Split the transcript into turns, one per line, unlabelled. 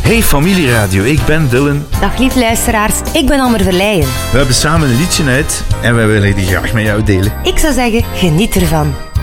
Hey Familieradio, ik ben Dylan.
Dag lieve luisteraars, ik ben Amber Verleijen.
We hebben samen een liedje uit en wij willen die graag met jou delen.
Ik zou zeggen, geniet ervan.